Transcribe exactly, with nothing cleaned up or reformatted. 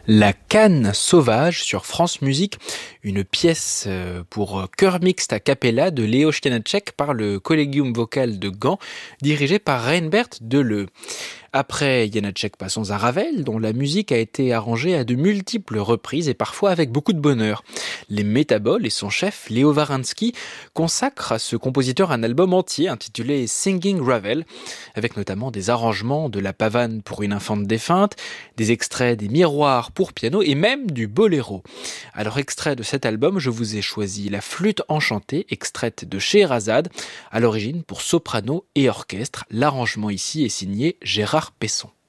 La Canne sauvage sur France Musique, une pièce euh, pour chœur mixte a cappella de Léo Janáček par le Collegium vocal de Gand, dirigé par Reinbert Deleu. Après Janáček, passons à Ravel, dont la musique a été arrangée à de multiples reprises et parfois avec beaucoup de bonheur. Les Métaboles et son chef, Léo Warański, consacrent à ce compositeur un album entier intitulé Singing Ravel, avec notamment des arrangements de la pavane pour une infante défunte, des extraits des miroirs pour piano et même du boléro. Alors, extrait de cet album, je vous ai choisi la flûte enchantée, extraite de Scheherazade, à l'origine pour soprano et orchestre. L'arrangement ici est signé Gérard Pesson.